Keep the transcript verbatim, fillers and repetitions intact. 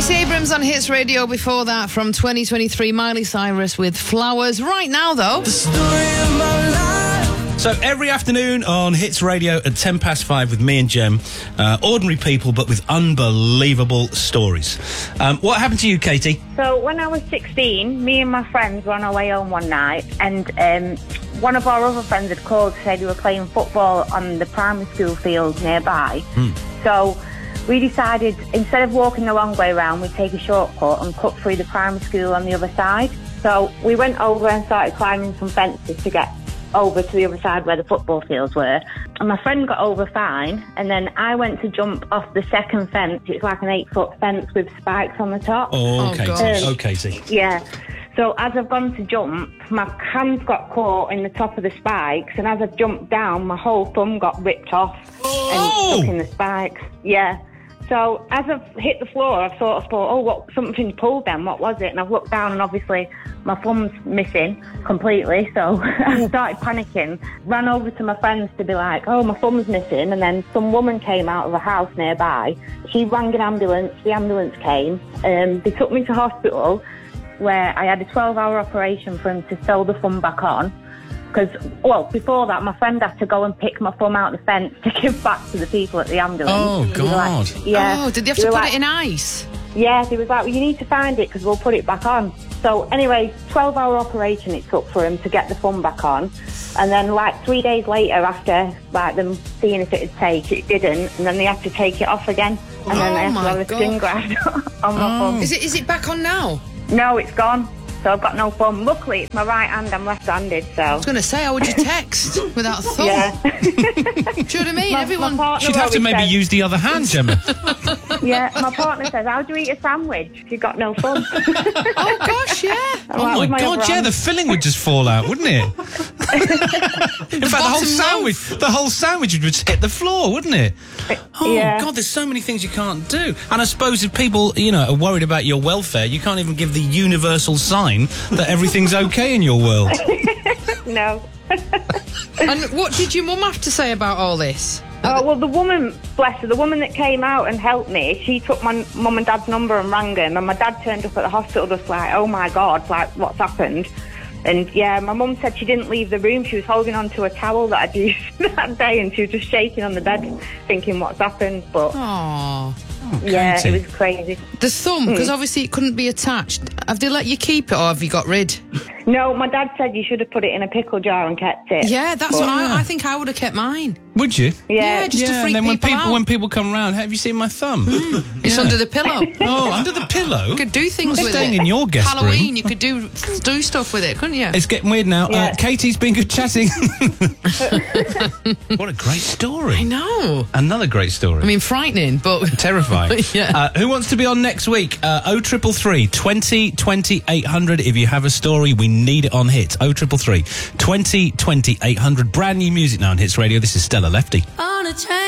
Stacey Abrams on Hits Radio. Before that, from twenty twenty-three, Miley Cyrus with Flowers. Right now, though, the story of my life. So every afternoon on Hits Radio at ten past five with me and Jem, uh, ordinary people but with unbelievable stories. Um, what happened to you, Katie? So when I was sixteen, me and my friends were on our way home one night, and um, one of our other friends had called to say they were playing football on the primary school field nearby. Mm. So we decided, instead of walking the long way round, we'd take a shortcut and cut through the primary school on the other side. So we went over and started climbing some fences to get over to the other side where the football fields were. And my friend got over fine, and then I went to jump off the second fence. It's like an eight-foot fence with spikes on the top. Oh, okay, oh, Katie. Oh, Katie. Yeah. So as I've gone to jump, my hands got caught in the top of the spikes, and as I've jumped down, my whole thumb got ripped off oh. and stuck in the spikes. Yeah. So as I've hit the floor, I've sort of thought, oh, what, something pulled then, what was it? And I've looked down, and obviously my thumb's missing completely. So I started panicking, ran over to my friends to be like, oh, my thumb's missing. And then some woman came out of a house nearby. She rang an ambulance. The ambulance came. Um, they took me to hospital, where I had a twelve-hour operation for him to sew the thumb back on. Because, well, before that, my friend had to go and pick my thumb out of the fence to give back to the people at the ambulance. Oh, God. Like, yeah. Oh, did they have to put like, it in ice? Yeah, he was like, well, you need to find it because we'll put it back on. So, anyway, twelve-hour operation it took for him to get the thumb back on. And then, like, three days later, after, like, them seeing if it would take, it didn't. And then they had to take it off again. And oh then they had to have a God. skin graft on my oh. thumb. Is it, is it back on now? No, it's gone. So I've got no thumb. Luckily, it's my right hand. I'm left-handed, so... I was going to say, how would you text without a thumb? Yeah. Do you know what I mean? My, Everyone... my She'd have to maybe says, use the other hand, Gemma. Yeah, my partner says, how do you eat a sandwich if you've got no thumb? Oh, gosh, yeah. Oh, like, my God, yeah, the filling would just fall out, wouldn't it? In fact, the whole sandwich, the whole sandwich would just hit the floor, wouldn't it? Oh, yeah. God, there's so many things you can't do. And I suppose if people, you know, are worried about your welfare, you can't even give the universal sign that everything's okay in your world. No. And what did your mum have to say about all this? Oh, well, the woman, bless her, the woman that came out and helped me, she took my mum and dad's number and rang them, and my dad turned up at the hospital just like, oh, my God, like, what's happened? And, yeah, my mum said she didn't leave the room. She was holding on to a towel that I'd used that day, and she was just shaking on the bed thinking what's happened. But, Aww. Oh, yeah, Katie. it was crazy. The thumb, because Mm. obviously it couldn't be attached. Have they let you keep it, or have you got rid? No, my dad said you should have put it in a pickle jar and kept it. Yeah, that's But- what I, I think I would have kept mine. Would you? Yeah, Yeah, just to yeah, freak and then when people people out. when people come round, have you seen my thumb? It's Yeah. under the pillow. Oh, under the pillow? You could do things I'm with staying it. in your guest Halloween, room. you could do do stuff with it, couldn't you? It's getting weird now. Yeah. Uh, Katie's been good chatting. What a great story. I know. Another great story. I mean, frightening, but... Terrifying. Yeah. Uh, who wants to be on next week? Uh, oh triple three, twenty, twenty, eight hundred. If you have a story, we need it on Hits. oh triple three, twenty, twenty, eight hundred. Brand new music now on Hits Radio. This is Stella Lefty. On a train.